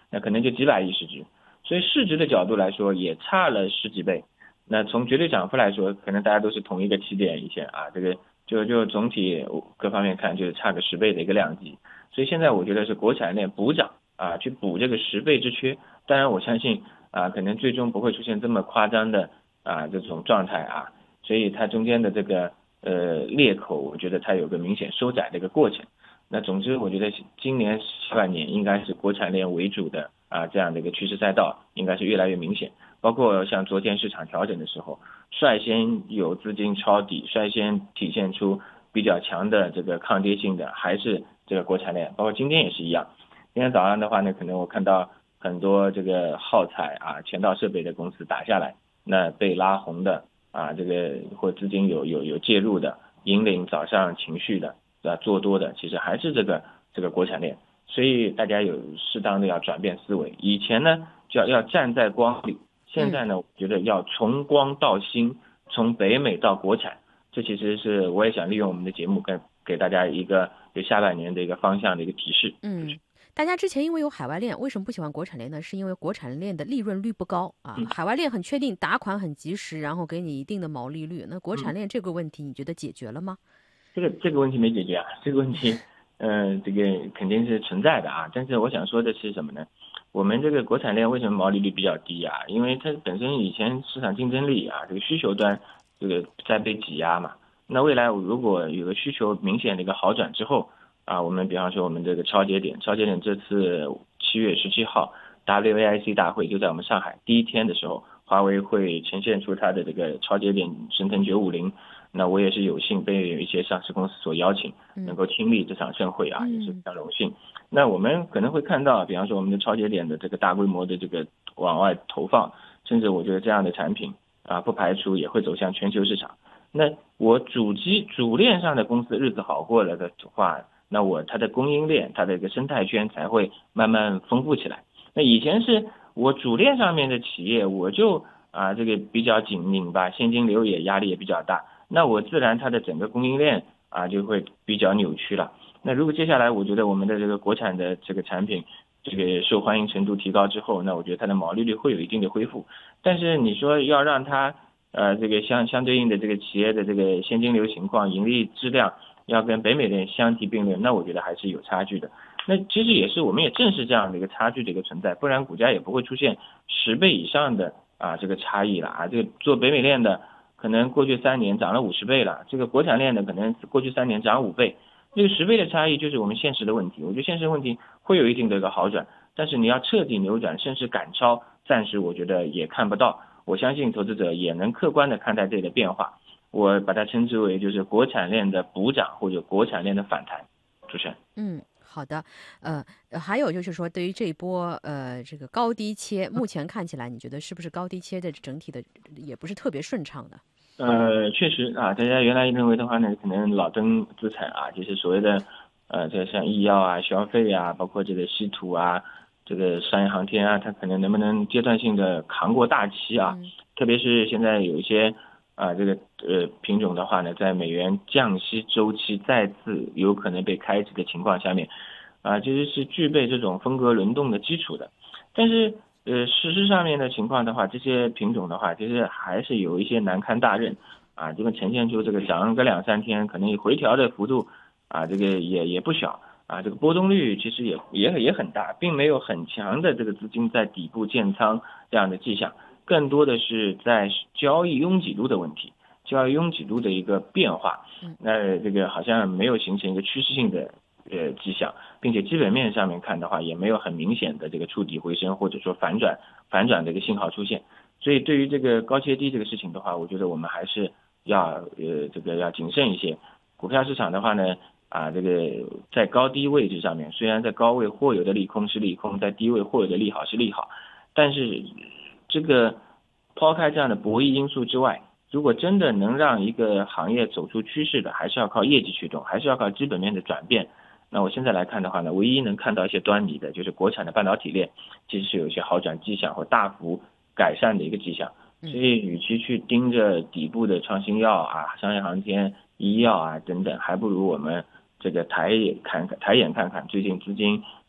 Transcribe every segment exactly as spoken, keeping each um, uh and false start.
那可能就几百亿市值，所以市值的角度来说也差了十几倍。那从绝对涨幅来说，可能大家都是同一个起点一线啊，这个就就总体各方面看就是差个十倍的一个量级。所以现在我觉得是国产链补涨啊，去补这个十倍之缺。当然我相信啊，可能最终不会出现这么夸张的啊这种状态啊，所以它中间的这个呃裂口，我觉得它有个明显收窄的一个过程。那总之，我觉得今年下半年应该是国产链为主的啊这样的一个趋势赛道，应该是越来越明显。包括像昨天市场调整的时候，率先有资金抄底，率先体现出比较强的这个抗跌性的，还是这个国产链。包括今天也是一样。今天早上的话呢，可能我看到很多这个耗材啊、前道设备的公司打下来，那被拉红的啊，这个或资金有有有介入的，引领早上情绪的。啊，做多的其实还是这个这个国产链，所以大家有适当的要转变思维。以前呢，就要要站在光里，现在呢，我觉得要从光到新，从北美到国产。这其实是我也想利用我们的节目跟给大家一个对下半年的一个方向的一个提示。 嗯。大家之前因为有海外链，为什么不喜欢国产链呢？是因为国产链的利润率不高啊，海外链很确定，打款很及时，然后给你一定的毛利率。那国产链这个问题，你觉得解决了吗？ 这个这个问题没解决啊，这个问题，嗯、呃，这个肯定是存在的啊。但是我想说的是什么呢？我们这个国产链为什么毛利率比较低啊？因为它本身以前市场竞争力啊，这个需求端这个在被挤压嘛。那未来如果有个需求明显的一个好转之后啊，我们比方说我们这个超节点，超节点这次七月十七号 W A I C 大会就在我们上海第一天的时候，华为会呈现出它的这个超节点神腾九五零。那我也是有幸被有一些上市公司所邀请，能够亲历这场盛会啊，也是非常荣幸。那我们可能会看到，比方说我们的超节点的这个大规模的这个往外投放，甚至我觉得这样的产品啊，不排除也会走向全球市场。那我主机主链上的公司日子好过了的话，那我它的供应链，它的一个生态圈才会慢慢丰富起来。那以前是我主链上面的企业，我就啊这个比较紧拧吧，现金流也压力也比较大。那我自然它的整个供应链啊就会比较扭曲了。那如果接下来我觉得我们的这个国产的这个产品这个受欢迎程度提高之后，那我觉得它的毛利率会有一定的恢复。但是你说要让它呃这个相相对应的这个企业的这个现金流情况、盈利质量要跟北美的相提并论，那我觉得还是有差距的。那其实也是我们也正是这样的一个差距的一个存在，不然股价也不会出现十倍以上的啊这个差异了啊。这个做北美链的。可能过去三年涨了五十倍了，这个国产链的可能过去三年涨五倍，这个十倍的差异就是我们现实的问题。我觉得现实问题会有一定的一个好转，但是你要彻底扭转，甚至赶超，暂时我觉得也看不到。我相信投资者也能客观的看待这个变化，我把它称之为就是国产链的补涨或者国产链的反弹。主持人， 嗯。好的，呃，还有就是说，对于这一波呃这个高低切，目前看起来，你觉得是不是高低切的整体的也不是特别顺畅的？ 呃，确实啊，大家原来认为的话呢，可能老登资产啊，就是所谓的呃，这像医药啊、消费啊，包括这个稀土啊、这个商业航天啊，它可能能不能阶段性的扛过大旗啊？ 嗯、 特别是现在有一些啊、呃，这个呃品种的话呢，在美元降息周期再次有可能被开启的情况下面，啊，其实是具备这种风格轮动的基础的。但是呃，事实上面的情况的话，这些品种的话，其实还是有一些难堪大任啊，这个呈现出这个涨个两三天，可能回调的幅度啊，这个也也不小啊，这个波动率其实也也也很大，并没有很强的这个资金在底部建仓这样的迹象，更多的是在交易拥挤度的问题，交易拥挤度的一个变化，那这个好像没有形成一个趋势性的呃迹象。并且基本面上面看的话，也没有很明显的这个触底回升或者说反转反转的一个信号出现。所以对于这个高切低这个事情的话，我觉得我们还是要呃这个要谨慎一些。股票市场的话呢，啊这个在高低位置上面，虽然在高位或有的利空是利空，在低位或有的利好是利好，但是这个抛开这样的博弈因素之外，如果真的能让一个行业走出趋势的，还是要靠业绩驱动，还是要靠基本面的转变。那我现在来看的话呢，唯一能看到一些端倪的，就是国产的半导体链其实是有一些好转迹象或大幅改善的一个迹象。所以，与其去盯着底部的创新药啊、商业航天、医药啊等等，还不如我们这个抬眼看看，抬眼看看最近资金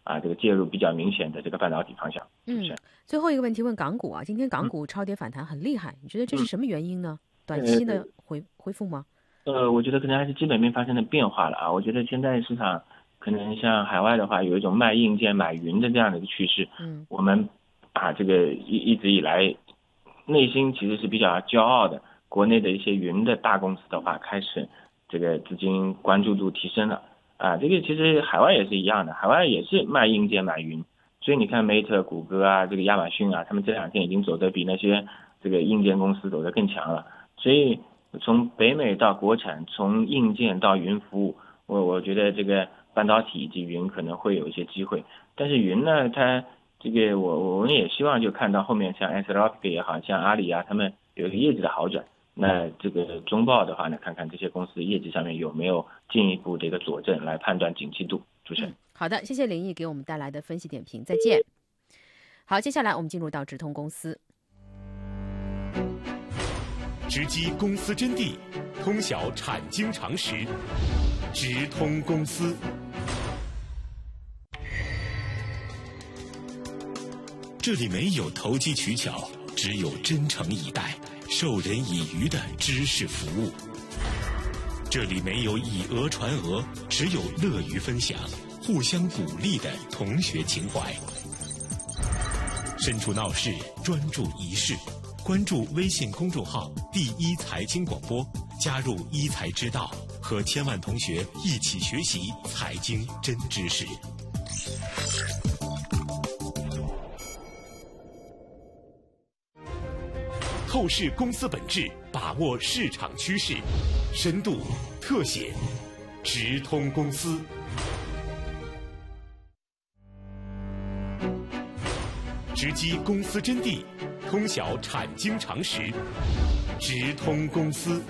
啊这个介入比较明显的这个半导体方向。 嗯，最后一个问题问港股啊，今天港股超跌反弹很厉害，你觉得这是什么原因呢？短期的回恢复吗？ 呃，我觉得可能还是基本面发生了变化了啊。我觉得现在市场可能像海外的话，有一种卖硬件买云的这样的一个趋势。嗯，我们啊这个一一直以来内心其实是比较骄傲的，国内的一些云的大公司的话，开始这个资金关注度提升了啊。这个其实海外也是一样的，海外也是卖硬件买云。所以你看 Meta、谷歌啊，这个亚马逊啊，他们这两天已经走得比那些这个硬件公司走得更强了。所以从北美到国产，从硬件到云服务，我我觉得这个半导体以及云可能会有一些机会。但是云呢，它这个我我们也希望就看到后面像 Anthropic 也好像阿里啊，他们有一个业绩的好转。那这个中报的话呢，看看这些公司业绩上面有没有进一步的一个佐证来判断景气度。主持人。 嗯，好的，谢谢林毅给我们带来的分析点评，再见。好，接下来我们进入到直通公司。 直击公司真谛，通晓产经常识，直通公司。这里没有投机取巧，只有真诚以待、授人以渔的知识服务。这里没有以讹传讹，只有乐于分享、互相鼓励的同学情怀。身处闹市，专注一事，关注微信公众号第一财经广播，加入一财之道，和千万同学一起学习财经真知识。透视公司本质，把握市场趋势，深度特写，直通公司。直击公司真谛，通晓产经常识，直通公司。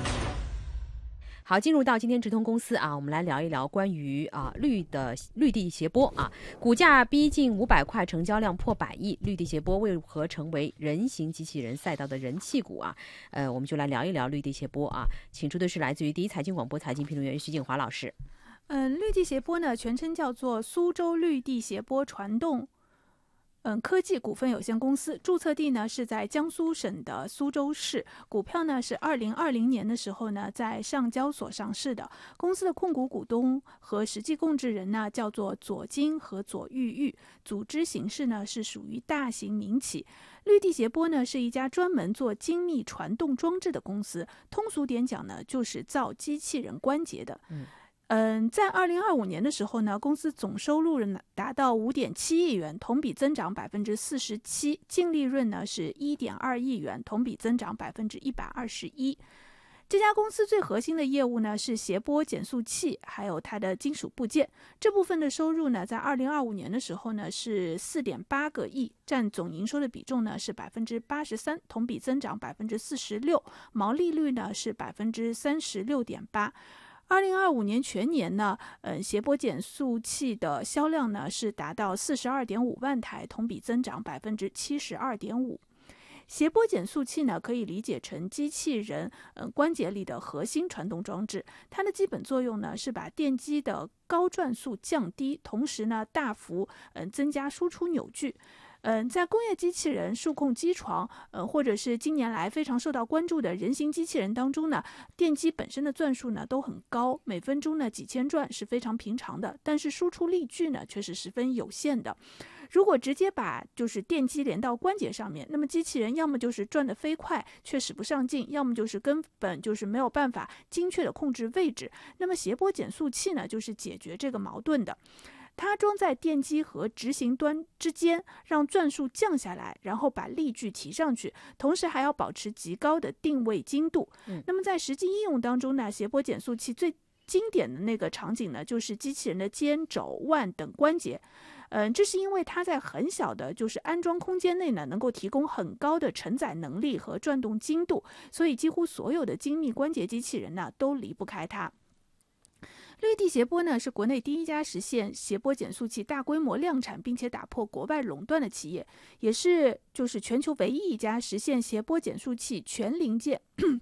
好，进入到今天直通公司啊，我们来聊一聊关于啊绿的绿地斜波啊，股价逼近五百块，成交量破百亿，绿地斜波为何成为人形机器人赛道的人气股啊？呃，我们就来聊一聊绿地斜波啊，请出的是来自于第一财经广播财经评论员徐景华老师。 嗯，绿地斜波呢，全称叫做苏州绿地斜波传动。嗯，科技股份有限公司注册地呢是在江苏省的苏州市，股票呢是二零二零年的时候呢在上交所上市的。公司的控股股东和实际控制人呢叫做左金和左玉玉，组织形式呢是属于大型民企。绿地斜波呢是一家专门做精密传动装置的公司，通俗点讲呢就是造机器人关节的。嗯。嗯，在二零二五年的时候呢，公司总收入呢达到五点七亿元，同比增长百分之四十七，净利润呢是一点二亿元，同比增长百分之一百二十一。这家公司最核心的业务呢是斜波减速器，还有它的金属部件。这部分的收入呢，在二零二五年的时候呢是四点八个亿，占总营收的比重呢是百分之八十三，同比增长百分之四十六，毛利率呢是百分之三十六点八。二零二五年全年呢，呃，斜波减速器的销量呢是达到四十二点五万台，同比增长百分之七十二点五。斜波减速器呢，可以理解成机器人呃关节里的核心传动装置。它的基本作用呢是把电机的高转速降低，同时呢大幅嗯、呃、增加输出扭矩。嗯，在工业机器人、数控机床，呃，或者是近年来非常受到关注的人形机器人当中呢，电机本身的转数呢都很高，每分钟呢几千转是非常平常的，但是输出力矩呢却是十分有限的。如果直接把就是电机连到关节上面，那么机器人要么就是转得飞快却使不上劲，要么就是根本就是没有办法精确的控制位置。那么斜波减速器呢，就是解决这个矛盾的。它装在电机和执行端之间，让转速降下来，然后把力矩提上去，同时还要保持极高的定位精度。嗯、那么在实际应用当中呢，斜波减速器最经典的那个场景呢，就是机器人的肩、肘、腕等关节。嗯，这是因为它在很小的就是安装空间内呢，能够提供很高的承载能力和转动精度，所以几乎所有的精密关节机器人呢，都离不开它。绿地斜波呢是国内第一家实现斜波减速器大规模量产并且打破国外垄断的企业，也是就是全球唯一一家实现斜波减速器全零件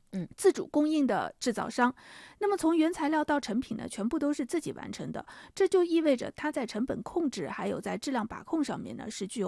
嗯， 自主供应的制造商。那么从原材料到成品呢，全部都是自己完成的，这就意味着它在成本控制还有在质量把控上面呢是具有